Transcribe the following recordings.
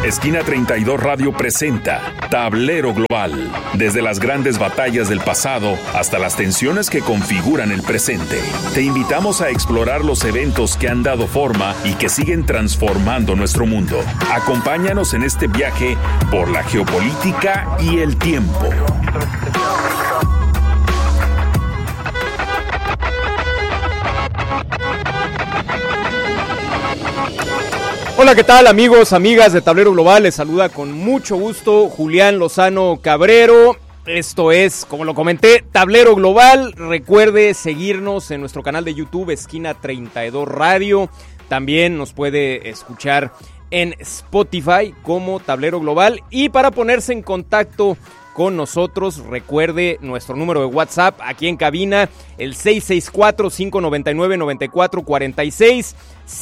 Esquina 32 Radio presenta Tablero Global. Desde las grandes batallas del pasado hasta las tensiones que configuran el presente. Te invitamos a explorar los eventos que han dado forma y que siguen transformando nuestro mundo. Acompáñanos en este viaje por la geopolítica y el tiempo. Hola, ¿qué tal amigos, amigas de Tablero Global? Les saluda con mucho gusto Julián Lozano Cabrero. Esto es, como lo comenté, Tablero Global. Recuerde seguirnos en nuestro canal de YouTube, Esquina 32 Radio. También nos puede escuchar en Spotify como Tablero Global. Y para ponerse en contacto con nosotros, recuerde nuestro número de WhatsApp aquí en cabina, el 664-599-9446,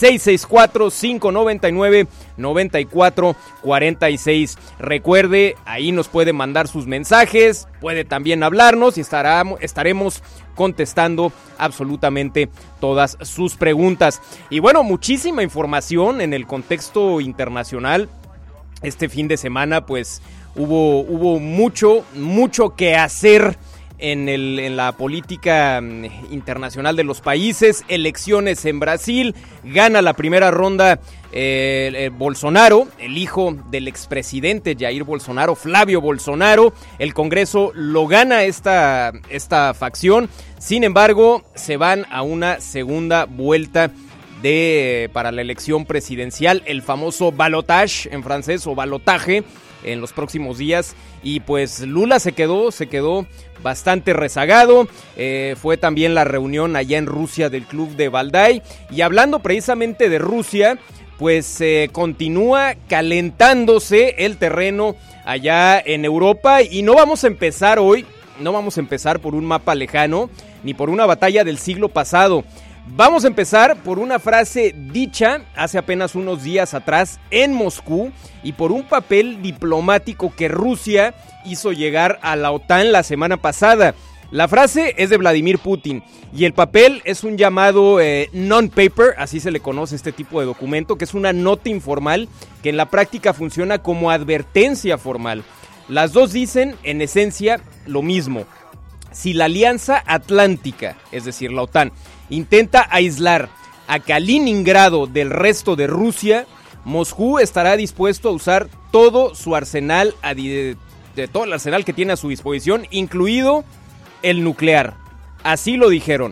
664-599-9446. Recuerde, ahí nos puede mandar sus mensajes, puede también hablarnos y estaremos contestando absolutamente todas sus preguntas. Y bueno, muchísima información en el contexto internacional. Este fin de semana, pues, hubo mucho que hacer en la política internacional de los países. Elecciones en Brasil, gana la primera ronda Bolsonaro, el hijo del expresidente Jair Bolsonaro, Flávio Bolsonaro. El Congreso lo gana esta facción. Sin embargo, se van a una segunda vuelta para la elección presidencial, el famoso balotage en francés o balotaje, en los próximos días. Y pues Lula se quedó bastante rezagado. Fue también la reunión allá en Rusia del club de Valdai. Y hablando precisamente de Rusia, pues continúa calentándose el terreno allá en Europa. Y no vamos a empezar por un mapa lejano ni por una batalla del siglo pasado. Vamos a empezar por una frase dicha hace apenas unos días atrás en Moscú y por un papel diplomático que Rusia hizo llegar a la OTAN la semana pasada. La frase es de Vladimir Putin y el papel es un llamado non-paper, así se le conoce este tipo de documento, que es una nota informal que en la práctica funciona como advertencia formal. Las dos dicen en esencia lo mismo. Si la Alianza Atlántica, es decir, la OTAN, intenta aislar a Kaliningrado del resto de Rusia, Moscú estará dispuesto a usar todo su arsenal, todo el arsenal que tiene a su disposición, incluido el nuclear. Así lo dijeron.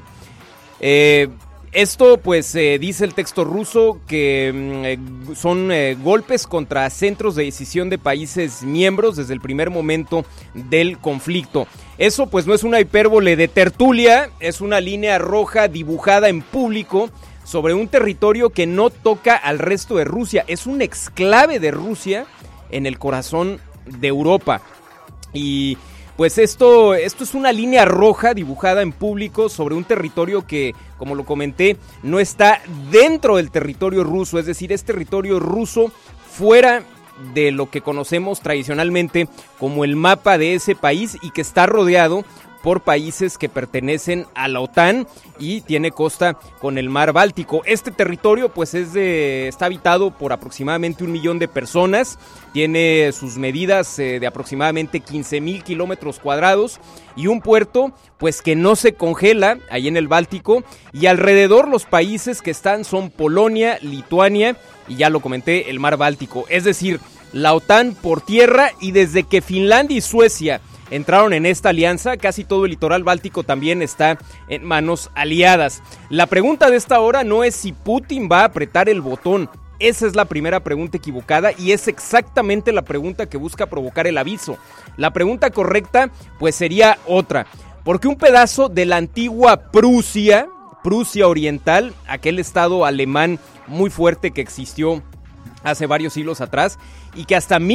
Esto, pues, dice el texto ruso que son golpes contra centros de decisión de países miembros desde el primer momento del conflicto. Eso, pues, no es una hipérbole de tertulia, es una línea roja dibujada en público sobre un territorio que no toca al resto de Rusia. Es un exclave de Rusia en el corazón de Europa. Y pues esto es una línea roja dibujada en público sobre un territorio que, como lo comenté, no está dentro del territorio ruso, es decir, es territorio ruso fuera de lo que conocemos tradicionalmente como el mapa de ese país y que está rodeado por países que pertenecen a la OTAN y tiene costa con el mar Báltico. Este territorio pues está habitado por aproximadamente 1 millón de personas, tiene sus medidas de aproximadamente 15,000 kilómetros cuadrados y un puerto pues que no se congela ahí en el Báltico, y alrededor los países que están son Polonia, Lituania y ya lo comenté, el mar Báltico, es decir, la OTAN por tierra. Y desde que Finlandia y Suecia entraron en esta alianza, casi todo el litoral báltico también está en manos aliadas. La pregunta de esta hora no es si Putin va a apretar el botón. Esa es la primera pregunta equivocada y es exactamente la pregunta que busca provocar el aviso. La pregunta correcta pues sería otra. Porque un pedazo de la antigua Prusia Oriental, aquel estado alemán muy fuerte que existió hace varios siglos atrás y que hasta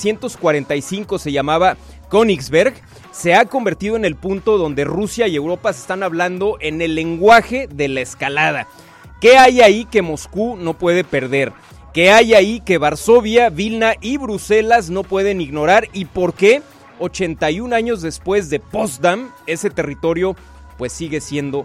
1945 se llamaba Königsberg, se ha convertido en el punto donde Rusia y Europa se están hablando en el lenguaje de la escalada. ¿Qué hay ahí que Moscú no puede perder? ¿Qué hay ahí que Varsovia, Vilna y Bruselas no pueden ignorar? ¿Y por qué 81 años después de Potsdam ese territorio pues sigue siendo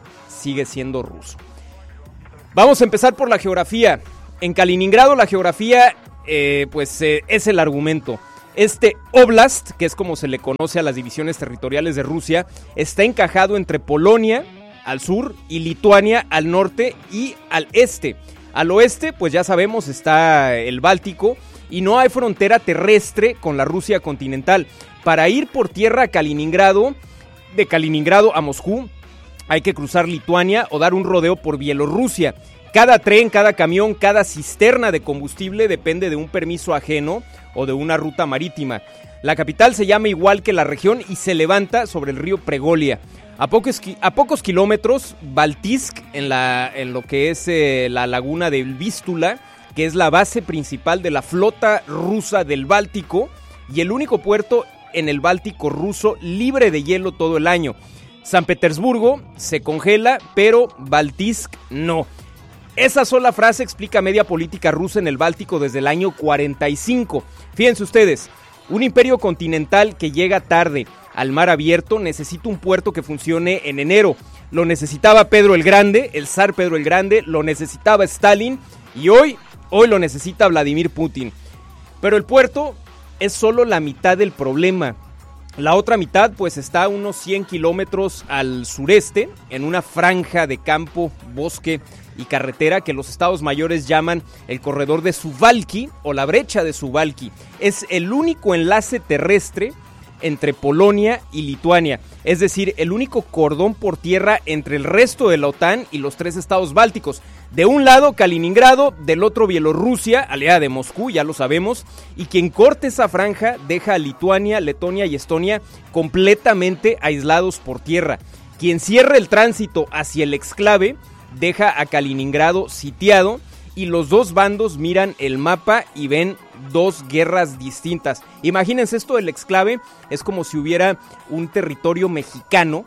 ruso? Vamos a empezar por la geografía. En Kaliningrado la geografía es el argumento. Este oblast, que es como se le conoce a las divisiones territoriales de Rusia, está encajado entre Polonia al sur y Lituania al norte y al este. Al oeste, pues ya sabemos, está el Báltico y no hay frontera terrestre con la Rusia continental. Para ir por tierra a Kaliningrado, de Kaliningrado a Moscú, hay que cruzar Lituania o dar un rodeo por Bielorrusia. Cada tren, cada camión, cada cisterna de combustible depende de un permiso ajeno o de una ruta marítima. La capital se llama igual que la región y se levanta sobre el río Pregolia. A pocos kilómetros, Baltisk, en lo que es la laguna del Vístula, que es la base principal de la flota rusa del Báltico y el único puerto en el Báltico ruso libre de hielo todo el año. San Petersburgo se congela, pero Baltisk no. Esa sola frase explica media política rusa en el Báltico desde el año 45. Fíjense ustedes, un imperio continental que llega tarde al mar abierto necesita un puerto que funcione en enero. Lo necesitaba Pedro el Grande, el zar Pedro el Grande, lo necesitaba Stalin y hoy lo necesita Vladimir Putin. Pero el puerto es solo la mitad del problema. La otra mitad pues está a unos 100 kilómetros al sureste, en una franja de campo, bosque y carretera que los estados mayores llaman el corredor de Suwałki o la brecha de Suwałki. Es el único enlace terrestre entre Polonia y Lituania, es decir, el único cordón por tierra entre el resto de la OTAN y los 3 estados bálticos. De un lado Kaliningrado, del otro Bielorrusia, aliada de Moscú, ya lo sabemos, y quien corte esa franja deja a Lituania, Letonia y Estonia completamente aislados por tierra. Quien cierre el tránsito hacia el exclave deja a Kaliningrado sitiado y los dos bandos miran el mapa y ven 2 guerras distintas. Imagínense, esto del exclave es como si hubiera un territorio mexicano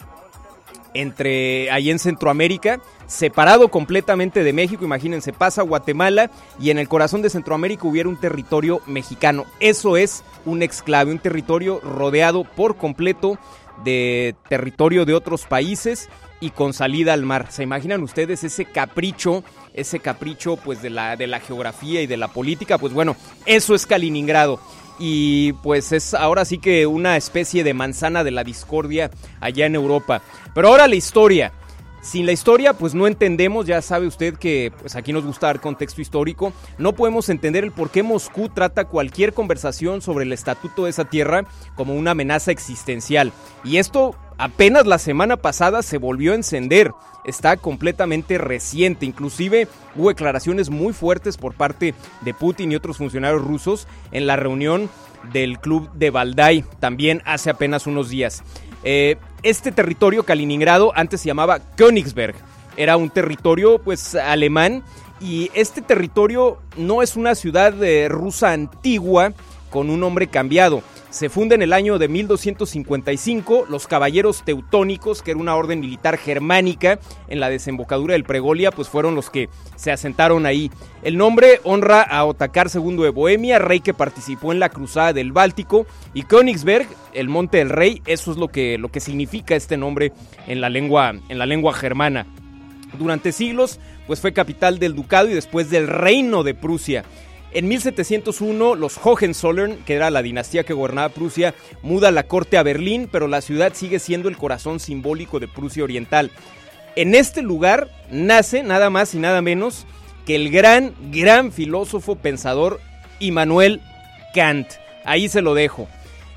ahí en Centroamérica, separado completamente de México. Imagínense, pasa Guatemala y en el corazón de Centroamérica hubiera un territorio mexicano. Eso es un exclave, un territorio rodeado por completo de territorio de otros países y con salida al mar. ¿Se imaginan ustedes ese capricho pues de la geografía y de la política? Pues bueno, eso es Kaliningrado. Y pues es ahora sí que una especie de manzana de la discordia allá en Europa. Pero ahora la historia. Sin la historia pues no entendemos, ya sabe usted que pues aquí nos gusta dar contexto histórico, no podemos entender el por qué Moscú trata cualquier conversación sobre el estatuto de esa tierra como una amenaza existencial. Y esto apenas la semana pasada se volvió a encender, está completamente reciente, inclusive hubo declaraciones muy fuertes por parte de Putin y otros funcionarios rusos en la reunión del club de Valdai, también hace apenas unos días. Este territorio, Kaliningrado, antes se llamaba Königsberg, era un territorio pues alemán y este territorio no es una ciudad rusa antigua con un nombre cambiado. Se funda en el año de 1255, los caballeros teutónicos, que era una orden militar germánica en la desembocadura del Pregolia, pues fueron los que se asentaron ahí. El nombre honra a Otakar II de Bohemia, rey que participó en la cruzada del Báltico, y Königsberg, el monte del rey, eso es lo que significa este nombre en la lengua germana. Durante siglos, pues fue capital del ducado y después del reino de Prusia. En 1701, los Hohenzollern, que era la dinastía que gobernaba Prusia, muda la corte a Berlín, pero la ciudad sigue siendo el corazón simbólico de Prusia Oriental. En este lugar nace nada más y nada menos que el gran filósofo pensador Immanuel Kant. Ahí se lo dejo.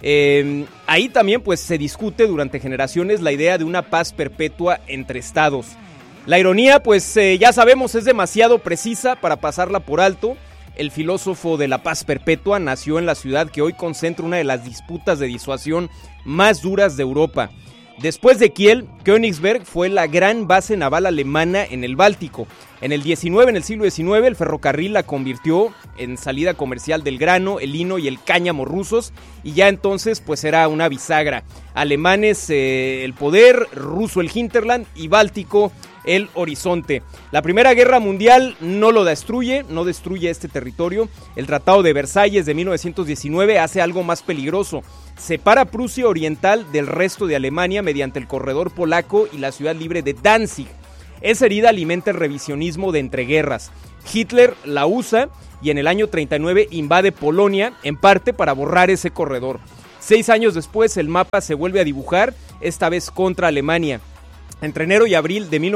Ahí también pues se discute durante generaciones la idea de una paz perpetua entre estados. La ironía pues ya sabemos es demasiado precisa para pasarla por alto. El filósofo de la paz perpetua nació en la ciudad que hoy concentra una de las disputas de disuasión más duras de Europa. Después de Kiel, Königsberg fue la gran base naval alemana en el Báltico. En el siglo XIX, el ferrocarril la convirtió en salida comercial del grano, el lino y el cáñamo rusos, y ya entonces pues era una bisagra. Alemanes el poder, ruso el hinterland y báltico el horizonte. La Primera Guerra Mundial no destruye este territorio. El Tratado de Versalles de 1919 hace algo más peligroso. Separa Prusia Oriental del resto de Alemania mediante el corredor polaco y la ciudad libre de Danzig. Esa herida alimenta el revisionismo de entreguerras. Hitler la usa y en el año 39 invade Polonia, en parte para borrar ese corredor. 6 años después el mapa se vuelve a dibujar, esta vez contra Alemania. Entre enero y abril de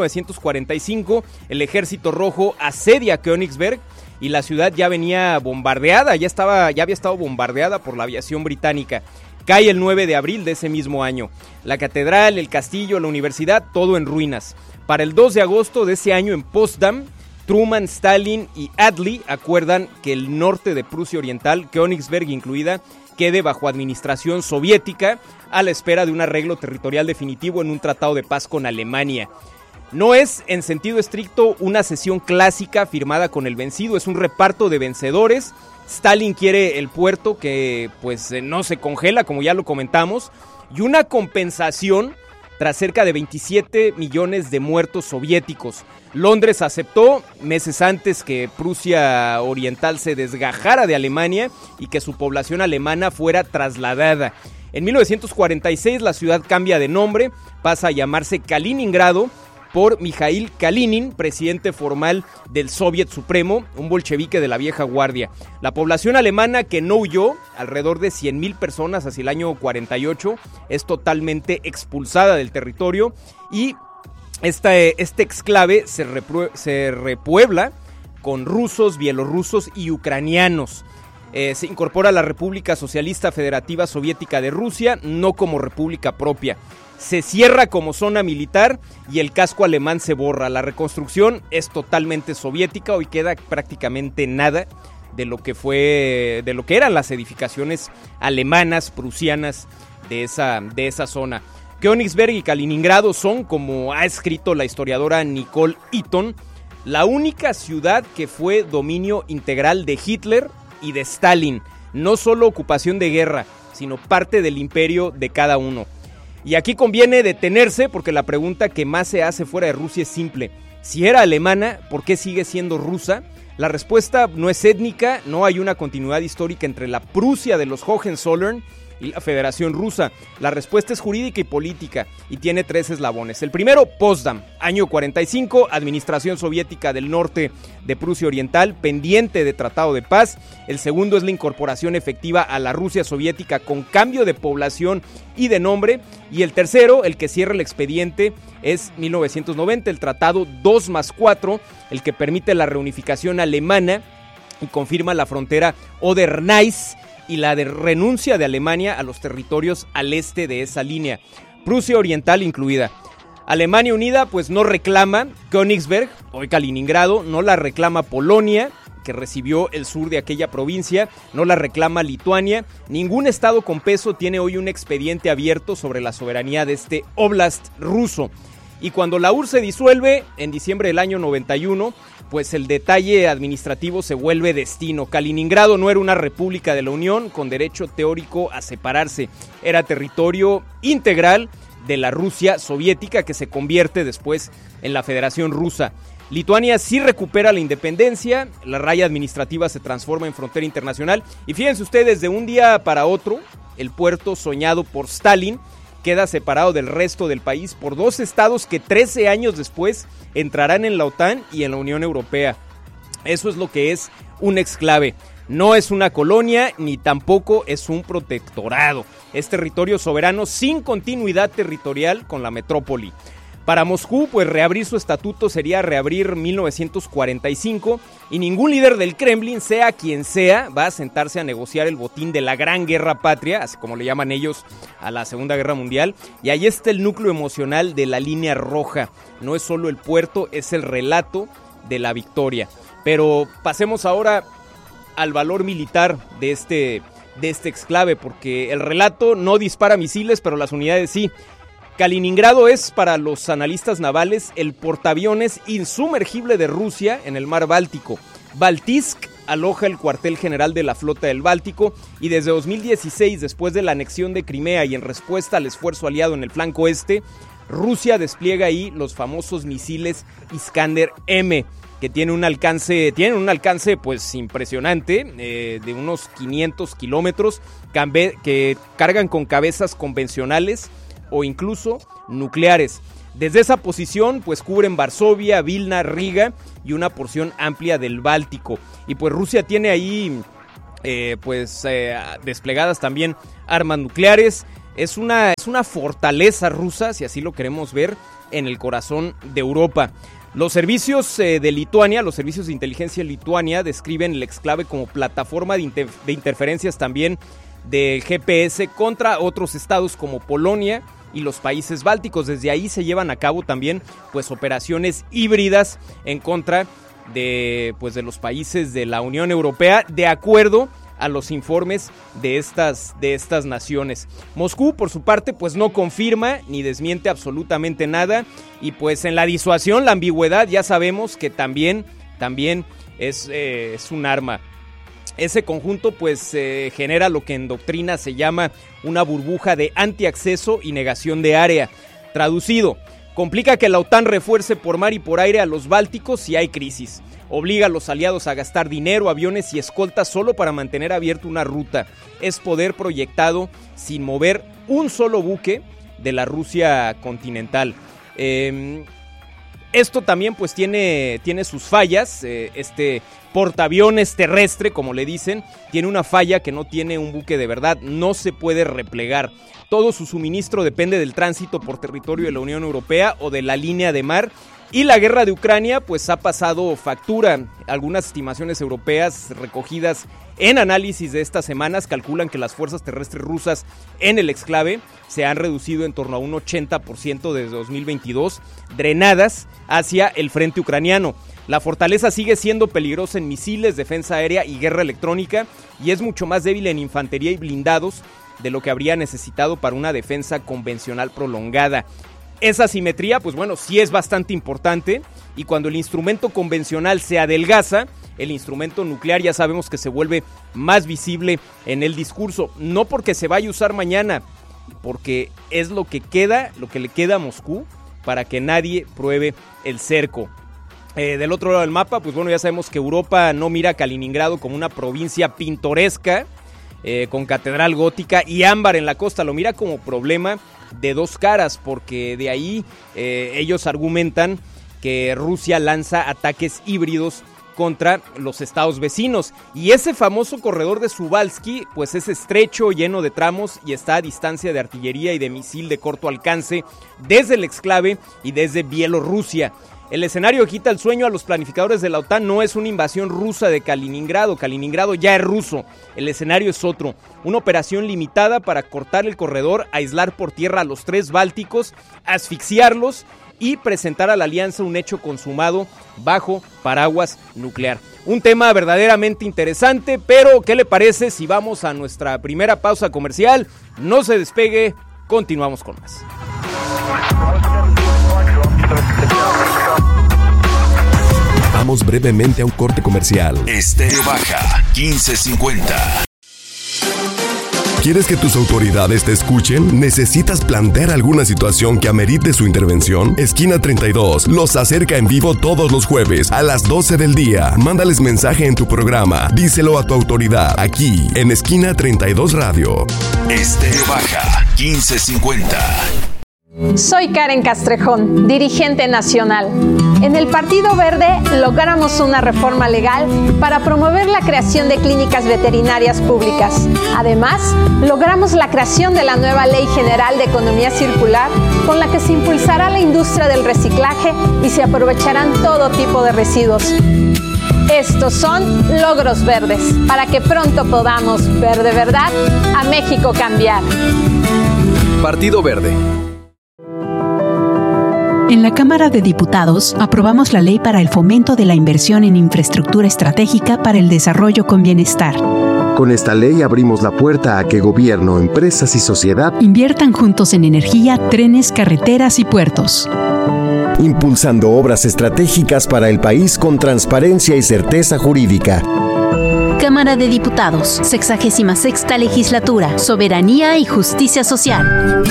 1945, el Ejército Rojo asedia Königsberg y la ciudad ya venía bombardeada, ya había estado bombardeada por la aviación británica. Cae el 9 de abril de ese mismo año. La catedral, el castillo, la universidad, todo en ruinas. Para el 2 de agosto de ese año en Potsdam, Truman, Stalin y Attlee acuerdan que el norte de Prusia Oriental, Königsberg incluida, quede bajo administración soviética a la espera de un arreglo territorial definitivo en un tratado de paz con Alemania. No es, en sentido estricto, una cesión clásica firmada con el vencido, es un reparto de vencedores. Stalin quiere el puerto que pues no se congela, como ya lo comentamos, y una compensación tras cerca de 27 millones de muertos soviéticos. Londres aceptó meses antes que Prusia Oriental se desgajara de Alemania y que su población alemana fuera trasladada. En 1946 la ciudad cambia de nombre, pasa a llamarse Kaliningrado por Mikhail Kalinin, presidente formal del Soviet Supremo, un bolchevique de la vieja guardia. La población alemana que no huyó, alrededor de 100,000 personas hacia el año 48, es totalmente expulsada del territorio y este exclave se repuebla con rusos, bielorrusos y ucranianos. Se incorpora a la República Socialista Federativa Soviética de Rusia, no como república propia. Se cierra como zona militar y el casco alemán se borra. La reconstrucción es totalmente soviética, hoy queda prácticamente nada de lo que eran las edificaciones alemanas, prusianas de esa zona. Königsberg y Kaliningrado son, como ha escrito la historiadora Nicole Eaton, la única ciudad que fue dominio integral de Hitler y de Stalin, no solo ocupación de guerra, sino parte del imperio de cada uno. Y aquí conviene detenerse porque la pregunta que más se hace fuera de Rusia es simple. Si era alemana, ¿por qué sigue siendo rusa? La respuesta no es étnica, no hay una continuidad histórica entre la Prusia de los Hohenzollern y la Federación Rusa. La respuesta es jurídica y política y tiene 3 eslabones. El primero, Potsdam, año 45, administración soviética del norte de Prusia Oriental, pendiente de tratado de paz. El segundo es la incorporación efectiva a la Rusia soviética con cambio de población y de nombre. Y el tercero, el que cierra el expediente, es 1990, el tratado 2+4, el que permite la reunificación alemana y confirma la frontera Oder-Neisse y la de renuncia de Alemania a los territorios al este de esa línea, Prusia Oriental incluida. Alemania Unida pues no reclama Königsberg, hoy Kaliningrado, no la reclama Polonia, que recibió el sur de aquella provincia, no la reclama Lituania. Ningún estado con peso tiene hoy un expediente abierto sobre la soberanía de este oblast ruso. Y cuando la URSS se disuelve, en diciembre del año 91, pues el detalle administrativo se vuelve destino. Kaliningrado no era una república de la Unión con derecho teórico a separarse. Era territorio integral de la Rusia soviética que se convierte después en la Federación Rusa. Lituania sí recupera la independencia, la raya administrativa se transforma en frontera internacional y fíjense ustedes, de un día para otro, el puerto soñado por Stalin queda separado del resto del país por 2 estados que 13 años después entrarán en la OTAN y en la Unión Europea. Eso es lo que es un exclave. No es una colonia ni tampoco es un protectorado. Es territorio soberano sin continuidad territorial con la metrópoli. Para Moscú, pues reabrir su estatuto sería reabrir 1945 y ningún líder del Kremlin, sea quien sea, va a sentarse a negociar el botín de la Gran Guerra Patria, así como le llaman ellos a la Segunda Guerra Mundial, y ahí está el núcleo emocional de la línea roja. No es solo el puerto, es el relato de la victoria. Pero pasemos ahora al valor militar de este exclave, porque el relato no dispara misiles, pero las unidades sí. Kaliningrado es, para los analistas navales, el portaaviones insumergible de Rusia en el mar Báltico. Baltisk aloja el cuartel general de la flota del Báltico y desde 2016, después de la anexión de Crimea y en respuesta al esfuerzo aliado en el flanco este, Rusia despliega ahí los famosos misiles Iskander-M, que tienen un alcance pues impresionante, de unos 500 kilómetros, que cargan con cabezas convencionales o incluso nucleares. Desde esa posición, pues cubren Varsovia, Vilna, Riga y una porción amplia del Báltico. Y pues Rusia tiene ahí, desplegadas también armas nucleares. Es una fortaleza rusa, si así lo queremos ver, en el corazón de Europa. Los servicios de Lituania, los servicios de inteligencia de Lituania, describen el exclave como plataforma de interferencias también del GPS contra otros estados como Polonia y los países bálticos. Desde ahí se llevan a cabo también pues operaciones híbridas en contra de los países de la Unión Europea, de acuerdo a los informes de estas naciones. Moscú, por su parte, pues no confirma ni desmiente absolutamente nada, y pues en la disuasión, la ambigüedad, ya sabemos que también es un arma. Ese conjunto pues genera lo que en doctrina se llama una burbuja de antiacceso y negación de área. Traducido, complica que la OTAN refuerce por mar y por aire a los bálticos si hay crisis. Obliga a los aliados a gastar dinero, aviones y escoltas solo para mantener abierta una ruta. Es poder proyectado sin mover un solo buque de la Rusia continental. Esto también pues tiene sus fallas. Este portaaviones terrestre, como le dicen, tiene una falla que no tiene un buque de verdad, no se puede replegar. Todo su suministro depende del tránsito por territorio de la Unión Europea o de la línea de mar. Y la guerra de Ucrania pues ha pasado factura. Algunas estimaciones europeas recogidas en análisis de estas semanas calculan que las fuerzas terrestres rusas en el exclave se han reducido en torno a un 80% desde 2022, drenadas hacia el frente ucraniano. La fortaleza sigue siendo peligrosa en misiles, defensa aérea y guerra electrónica, y es mucho más débil en infantería y blindados de lo que habría necesitado para una defensa convencional prolongada. Esa simetría, pues bueno, sí es bastante importante, y cuando el instrumento convencional se adelgaza, el instrumento nuclear ya sabemos que se vuelve más visible en el discurso, no porque se vaya a usar mañana, porque es lo que le queda a Moscú para que nadie pruebe el cerco. Del otro lado del mapa, pues bueno, ya sabemos que Europa no mira a Kaliningrado como una provincia pintoresca, con catedral gótica y ámbar en la costa, lo mira como problema de dos caras, porque de ahí ellos argumentan que Rusia lanza ataques híbridos contra los estados vecinos, y ese famoso corredor de Suwalski pues es estrecho, lleno de tramos, y está a distancia de artillería y de misil de corto alcance desde el exclave y desde Bielorrusia. El escenario que quita el sueño a los planificadores de la OTAN no es una invasión rusa de Kaliningrado. Kaliningrado ya es ruso. El escenario es otro. Una operación limitada para cortar el corredor, aislar por tierra a los 3 bálticos, asfixiarlos y presentar a la alianza un hecho consumado bajo paraguas nuclear. Un tema verdaderamente interesante, pero ¿qué le parece si vamos a nuestra primera pausa comercial? No se despegue, continuamos con más. Vamos brevemente a un corte comercial. Estéreo Baja 1550. ¿Quieres que tus autoridades te escuchen? ¿Necesitas plantear alguna situación que amerite su intervención? Esquina 32 los acerca en vivo todos los jueves a las 12 del día. Mándales mensaje en tu programa. Díselo a tu autoridad aquí en Esquina 32 Radio. Estéreo Baja 1550. Soy Karen Castrejón, dirigente nacional. En el Partido Verde logramos una reforma legal para promover la creación de clínicas veterinarias públicas. Además, logramos la creación de la nueva Ley General de Economía Circular, con la que se impulsará la industria del reciclaje y se aprovecharán todo tipo de residuos. Estos son logros verdes, para que pronto podamos ver de verdad a México cambiar. Partido Verde. En la Cámara de Diputados aprobamos la Ley para el Fomento de la Inversión en Infraestructura Estratégica para el Desarrollo con Bienestar. Con esta ley abrimos la puerta a que gobierno, empresas y sociedad inviertan juntos en energía, trenes, carreteras y puertos, impulsando obras estratégicas para el país con transparencia y certeza jurídica. Cámara de Diputados, 66ª Legislatura, Soberanía y Justicia Social.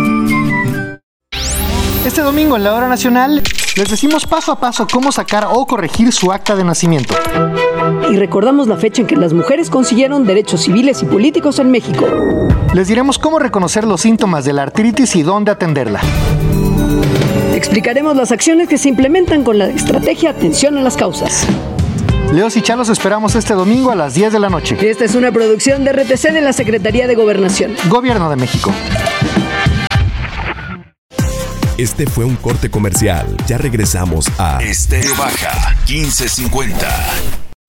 Este domingo en la Hora Nacional les decimos paso a paso cómo sacar o corregir su acta de nacimiento. Y recordamos la fecha en que las mujeres consiguieron derechos civiles y políticos en México. Les diremos cómo reconocer los síntomas de la artritis y dónde atenderla. Explicaremos las acciones que se implementan con la estrategia Atención a las Causas. Leos y Chalos esperamos este domingo a las 10 de la noche. Esta es una producción de RTC de la Secretaría de Gobernación. Gobierno de México. Este fue un corte comercial. Ya regresamos a Estéreo Baja 1550.